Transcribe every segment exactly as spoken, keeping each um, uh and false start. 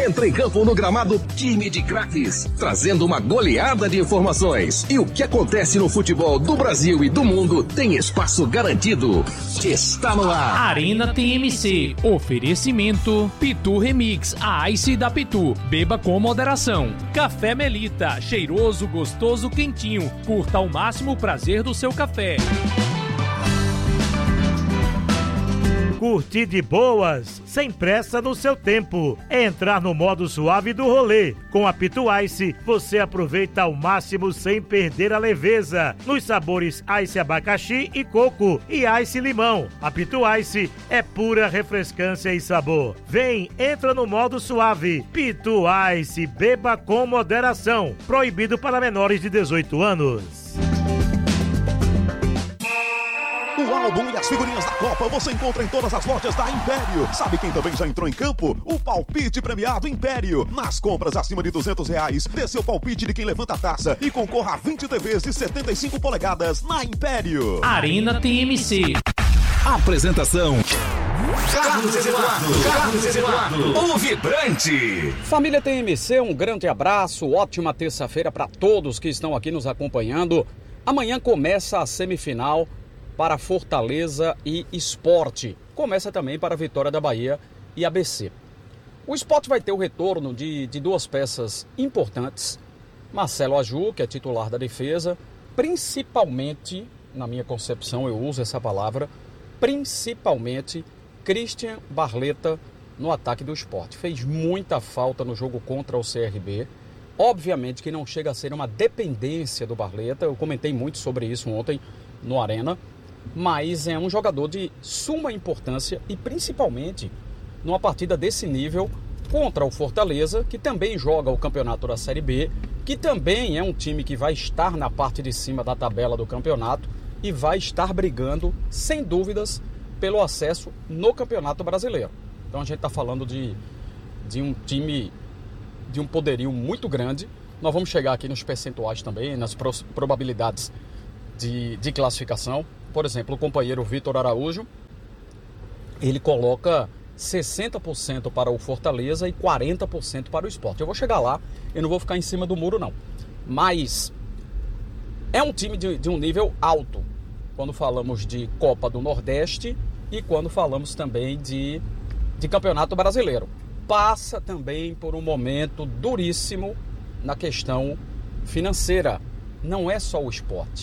Entra em campo no gramado Time de Craques, trazendo uma goleada de informações. E o que acontece no futebol do Brasil e do mundo tem espaço garantido. Está no ar. Arena T M C. Oferecimento Pitu Remix, a Ice da Pitu. Beba com moderação. Café Melita, cheiroso, gostoso, quentinho. Curta ao máximo o prazer do seu café. Curtir de boas, sem pressa no seu tempo. É entrar no modo suave do rolê. Com a Pitu Ice, você aproveita ao máximo sem perder a leveza. Nos sabores Ice abacaxi e coco e Ice limão. A Pitu Ice é pura refrescância e sabor. Vem, entra no modo suave. Pitu Ice, beba com moderação. Proibido para menores de dezoito anos. O álbum e as figurinhas da Copa você encontra em todas as lojas da Império. Sabe quem também já entrou em campo? O palpite premiado Império. Nas compras acima de duzentos reais, dê seu palpite de quem levanta a taça e concorra a vinte T Vs de setenta e cinco polegadas na Império. Arena T M C. Apresentação: Carlos Eduardo. Carlos Eduardo, o vibrante. Família T M C, um grande abraço. Ótima terça-feira para todos que estão aqui nos acompanhando. Amanhã começa a semifinal para Fortaleza e Sport. Começa também para a Vitória da Bahia e A B C. O Sport vai ter o retorno de, de duas peças importantes. Marcelo Aju, que é titular da defesa, principalmente, na minha concepção, eu uso essa palavra, principalmente Christian Barleta no ataque do Sport. Fez muita falta no jogo contra o C R B. Obviamente que não chega a ser uma dependência do Barleta, eu comentei muito sobre isso ontem no Arena, mas é um jogador de suma importância e principalmente numa partida desse nível contra o Fortaleza, que também joga o campeonato da Série B, que também é um time que vai estar na parte de cima da tabela do campeonato e vai estar brigando, sem dúvidas, pelo acesso no Campeonato Brasileiro. Então a gente está falando de, de um time de um poderio muito grande. Nós vamos chegar aqui nos percentuais também, nas probabilidades de, de classificação. Por exemplo, o companheiro Vitor Araújo, ele coloca sessenta por cento para o Fortaleza e quarenta por cento para o Sport. Eu vou chegar lá, eu não vou ficar em cima do muro não. Mas é um time de, de um nível alto, quando falamos de Copa do Nordeste e quando falamos também de, de Campeonato Brasileiro. Passa também por um momento duríssimo na questão financeira. Não é só o Sport.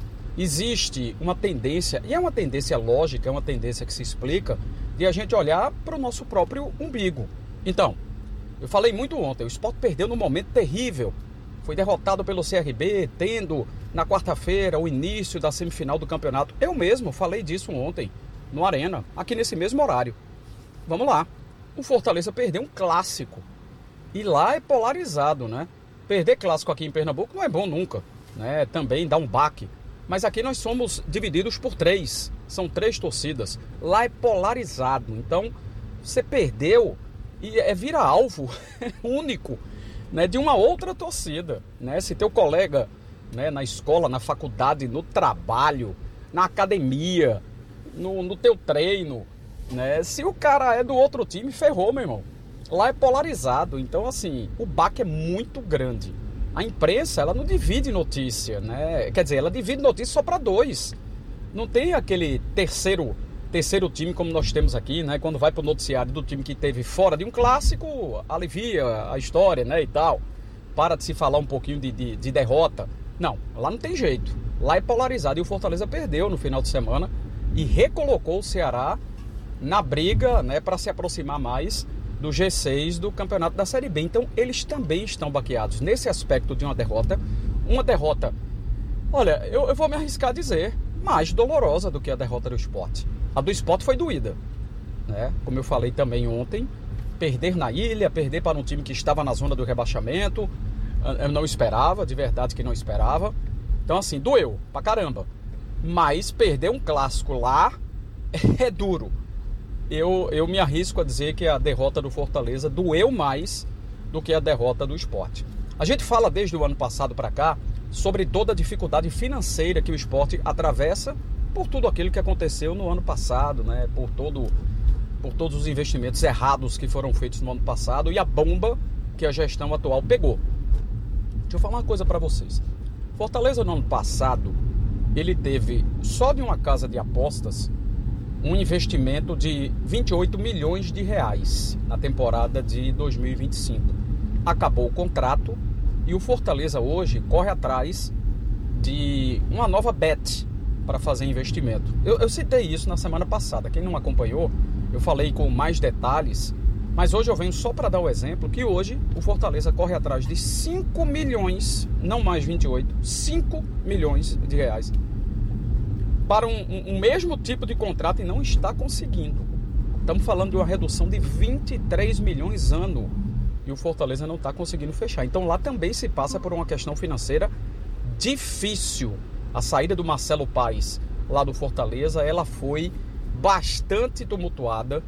Existe uma tendência, e é uma tendência lógica, é uma tendência que se explica, de a gente olhar para o nosso próprio umbigo. Então, eu falei muito ontem, o Sport perdeu num momento terrível. Foi derrotado pelo C R B, tendo na quarta-feira o início da semifinal do campeonato. Eu mesmo falei disso ontem, no Arena, aqui nesse mesmo horário. Vamos lá. O Fortaleza perdeu um clássico. E lá é polarizado, né? Perder clássico aqui em Pernambuco não é bom nunca, né? Também dá um baque. Mas aqui nós somos divididos por três. São três torcidas. Lá é polarizado. Então, você perdeu e é vira alvo único, né, de uma outra torcida. Né? Se teu colega, né, na escola, na faculdade, no trabalho, na academia, no, no teu treino, né, se o cara é do outro time, ferrou, meu irmão. Lá é polarizado. Então, assim, o baque é muito grande. A imprensa, ela não divide notícia, né? Quer dizer, ela divide notícia só para dois. Não tem aquele terceiro, terceiro time como nós temos aqui, né? Quando vai para o noticiário do time que teve fora de um clássico, alivia a história, né? E tal. Para de se falar um pouquinho de, de, de derrota. Não, lá não tem jeito. Lá é polarizado. E o Fortaleza perdeu no final de semana e recolocou o Ceará na briga, né? Para se aproximar mais do G seis do campeonato da Série B. Então eles também estão baqueados nesse aspecto de uma derrota. Uma derrota, olha, eu, eu vou me arriscar a dizer, mais dolorosa do que a derrota do Sport. A do Sport foi doída, né? Como eu falei também ontem, perder na ilha, perder para um time que estava na zona do rebaixamento, eu não esperava, de verdade que não esperava. Então assim, doeu pra caramba. Mas perder um clássico lá é duro. Eu, eu me arrisco a dizer que a derrota do Fortaleza doeu mais do que a derrota do Sport. A gente fala desde o ano passado para cá sobre toda a dificuldade financeira que o Sport atravessa por tudo aquilo que aconteceu no ano passado, né? Por todo por todos os investimentos errados que foram feitos no ano passado e a bomba que a gestão atual pegou. Deixa eu falar uma coisa para vocês. Fortaleza no ano passado, ele teve só de uma casa de apostas um investimento de vinte e oito milhões de reais na temporada de dois mil e vinte e cinco. Acabou o contrato e o Fortaleza hoje corre atrás de uma nova bet para fazer investimento. Eu, eu citei isso na semana passada. Quem não acompanhou, eu falei com mais detalhes, mas hoje eu venho só para dar o exemplo que hoje o Fortaleza corre atrás de cinco milhões, não mais vinte e oito, cinco milhões de reais para um, um, um mesmo tipo de contrato e não está conseguindo. Estamos falando de uma redução de vinte e três milhões ano e o Fortaleza não está conseguindo fechar. Então lá também se passa por uma questão financeira difícil. A saída do Marcelo Paes lá do Fortaleza, ela foi bastante tumultuada,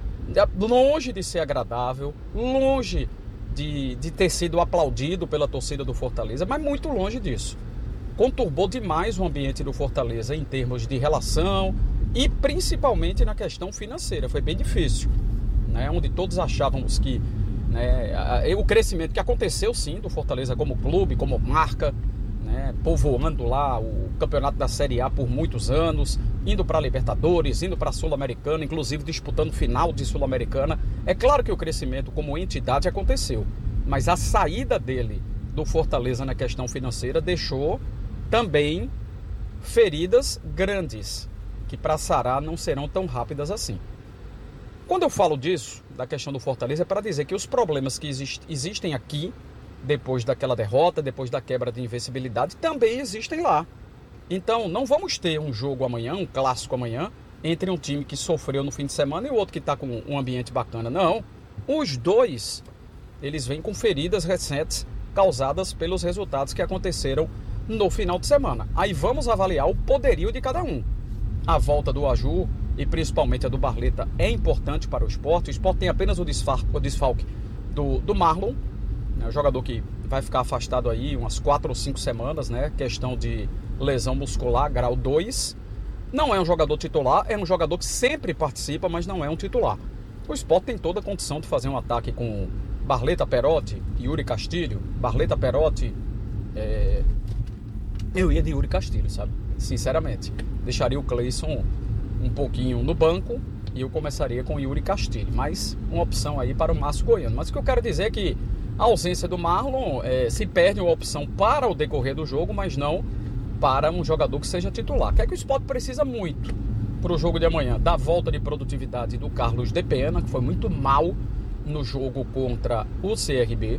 longe de ser agradável, longe de, de ter sido aplaudido pela torcida do Fortaleza, mas muito longe disso. Conturbou demais o ambiente do Fortaleza em termos de relação e principalmente na questão financeira. Foi bem difícil, né? Onde todos achávamos que, né, o crescimento que aconteceu sim do Fortaleza como clube, como marca, né, povoando lá o campeonato da Série A por muitos anos, indo para a Libertadores, indo para a Sul-Americana, inclusive disputando final de Sul-Americana. É claro que o crescimento como entidade aconteceu, mas a saída dele do Fortaleza na questão financeira deixou também feridas grandes, que para sarar não serão tão rápidas assim. Quando eu falo disso, da questão do Fortaleza, é para dizer que os problemas que exist- existem aqui, depois daquela derrota, depois da quebra de invencibilidade, também existem lá. Então, não vamos ter um jogo amanhã, um clássico amanhã, entre um time que sofreu no fim de semana e o outro que está com um ambiente bacana. Não. Os dois, eles vêm com feridas recentes causadas pelos resultados que aconteceram no final de semana. Aí vamos avaliar o poderio de cada um. A volta do Aju e principalmente a do Barleta é importante para o Sport. O Sport tem apenas o desfalque, o desfalque do, do Marlon, né, o jogador que vai ficar afastado aí umas quatro ou cinco semanas, né? Questão de lesão muscular, grau dois. Não é um jogador titular, é um jogador que sempre participa, mas não é um titular. O Sport tem toda a condição de fazer um ataque com Barleta, Perotti, Yuri Castilho. Barleta, Perotti, é... eu ia de Yuri Castilho, sabe? Sinceramente. Deixaria o Cleison um pouquinho no banco e eu começaria com Yuri Castilho. Mas uma opção aí para o Márcio Goiano. Mas o que eu quero dizer é que a ausência do Marlon é, se perde uma opção para o decorrer do jogo, mas não para um jogador que seja titular. Que é que o Sport precisa muito para o jogo de amanhã? Da volta de produtividade do Carlos de Pena, que foi muito mal no jogo contra o C R B.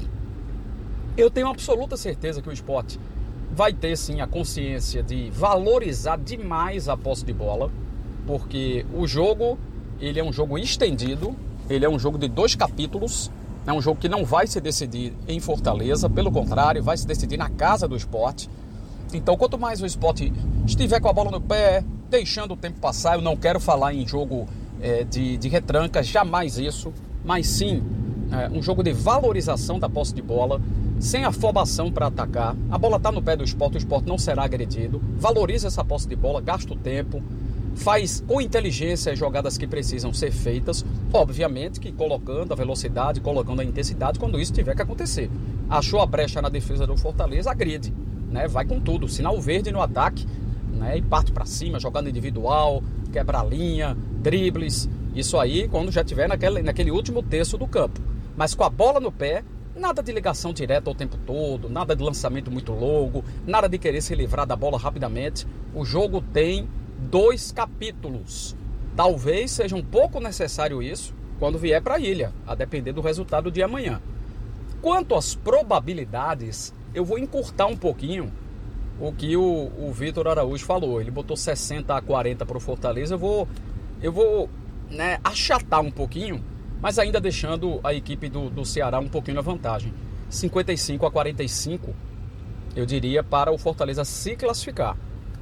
Eu tenho absoluta certeza que o Sport vai ter sim a consciência de valorizar demais a posse de bola, porque o jogo, ele é um jogo estendido, ele é um jogo de dois capítulos, é um jogo que não vai se decidir em Fortaleza, pelo contrário, vai se decidir na casa do Sport. Então, quanto mais o Sport estiver com a bola no pé, deixando o tempo passar, eu não quero falar em jogo é, de, de retranca, jamais isso, mas sim é, um jogo de valorização da posse de bola, sem afobação para atacar. A bola está no pé do Sport, o Sport não será agredido. Valoriza essa posse de bola, gasta o tempo, faz com inteligência as jogadas que precisam ser feitas, obviamente que colocando a velocidade, colocando a intensidade quando isso tiver que acontecer. Achou a brecha na defesa do Fortaleza, agride, né? Vai com tudo, sinal verde no ataque, né? E parte para cima, jogando individual, quebra a linha, dribles, isso aí quando já estiver naquele, naquele último terço do campo. Mas com a bola no pé, nada de ligação direta o tempo todo, nada de lançamento muito longo, nada de querer se livrar da bola rapidamente. O jogo tem dois capítulos. Talvez seja um pouco necessário isso quando vier para a ilha, a depender do resultado de amanhã. Quanto às probabilidades, eu vou encurtar um pouquinho o que o, o Vitor Araújo falou. Ele botou sessenta a quarenta para o Fortaleza. Eu vou, eu vou né, achatar um pouquinho, mas ainda deixando a equipe do, do Ceará um pouquinho na vantagem. cinquenta e cinco a quarenta e cinco, eu diria, para o Fortaleza se classificar.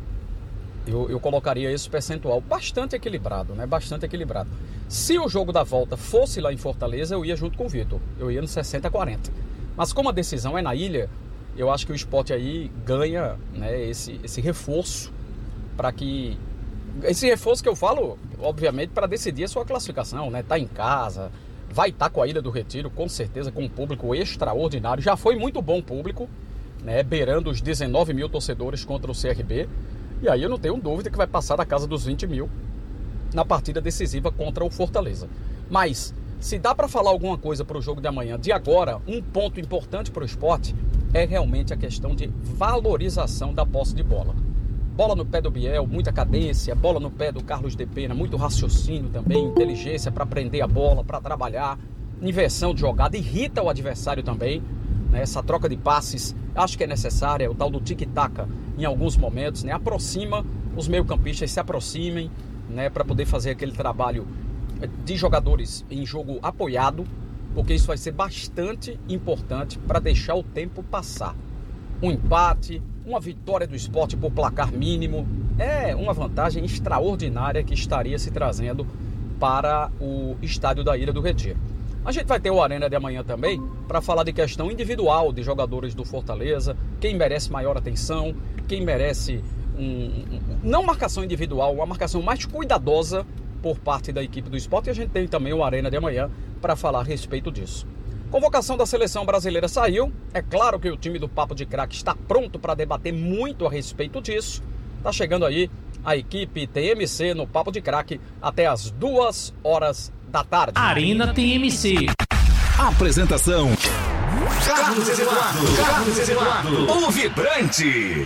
Eu, eu colocaria esse percentual bastante equilibrado, né? Bastante equilibrado. Se o jogo da volta fosse lá em Fortaleza, eu ia junto com o Vitor. Eu ia no sessenta a quarenta. Mas como a decisão é na ilha, eu acho que o Sport aí ganha, né, esse, esse reforço para que Esse reforço que eu falo, obviamente, para decidir a sua classificação, né? Tá em casa, vai estar tá com a Ilha do Retiro, com certeza, com um público extraordinário. Já foi muito bom público, né? Beirando os dezenove mil torcedores contra o C R B. E aí eu não tenho dúvida que vai passar da casa dos vinte mil na partida decisiva contra o Fortaleza. Mas, se dá para falar alguma coisa para o jogo de amanhã, de agora, um ponto importante para o esporte é realmente a questão de valorização da posse de bola. Bola no pé do Biel, muita cadência, bola no pé do Carlos de Pena, muito raciocínio também, inteligência para prender a bola, para trabalhar, inversão de jogada, irrita o adversário também, né? Essa troca de passes, acho que é necessária, o tal do tic-tac em alguns momentos, né? Aproxima, os meio-campistas se aproximem, né? Para poder fazer aquele trabalho de jogadores em jogo apoiado, porque isso vai ser bastante importante para deixar o tempo passar. Um empate, uma vitória do Sport por placar mínimo, é uma vantagem extraordinária que estaria se trazendo para o estádio da Ilha do Retiro. A gente vai ter o Arena de amanhã também para falar de questão individual de jogadores do Fortaleza, quem merece maior atenção, quem merece um, um, não marcação individual, uma marcação mais cuidadosa por parte da equipe do Sport, e a gente tem também o Arena de amanhã para falar a respeito disso. Convocação da seleção brasileira saiu, é claro que o time do Papo de Craque está pronto para debater muito a respeito disso. Está chegando aí a equipe T M C no Papo de Craque até as duas horas da tarde. Arena T M C. Apresentação: Carlos Eduardo. Carlos Eduardo, o vibrante.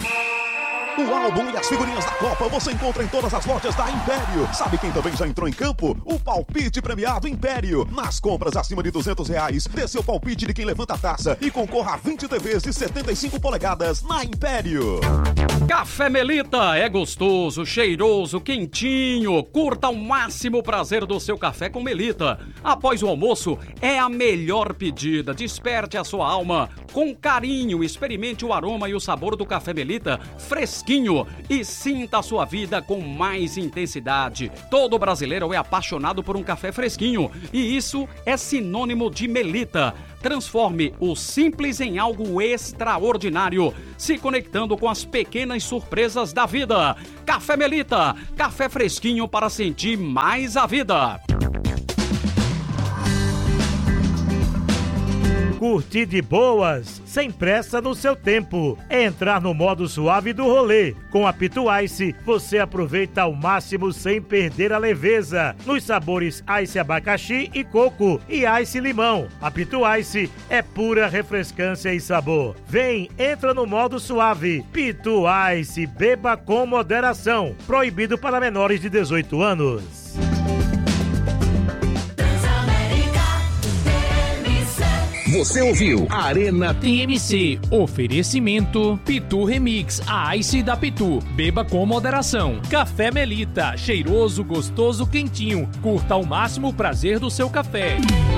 O álbum e as figurinhas da Copa você encontra em todas as lojas da Império. Sabe quem também já entrou em campo? O palpite premiado Império. Nas compras acima de duzentos reais, dê seu palpite de quem levanta a taça e concorra a vinte T Vs de setenta e cinco polegadas na Império. Café Melita é gostoso, cheiroso, quentinho. Curta ao máximo o prazer do seu café com Melita. Após o almoço, é a melhor pedida. Desperte a sua alma com carinho. Experimente o aroma e o sabor do Café Melita fresquinho e sinta a sua vida com mais intensidade. Todo brasileiro é apaixonado por um café fresquinho e isso é sinônimo de Melita. Transforme o simples em algo extraordinário, se conectando com as pequenas surpresas da vida. Café Melita, café fresquinho para sentir mais a vida. Curtir de boas, sem pressa no seu tempo. É entrar no modo suave do rolê. Com a Pitu Ice, você aproveita ao máximo sem perder a leveza. Nos sabores Ice Abacaxi e Coco e Ice Limão. A Pitu Ice é pura refrescância e sabor. Vem, entra no modo suave. Pitu Ice, beba com moderação. Proibido para menores de dezoito anos. Você ouviu Arena T M C. Oferecimento Pitu Remix, a Ice da Pitu. Beba com moderação. Café Melita, cheiroso, gostoso, quentinho. Curta ao máximo o prazer do seu café.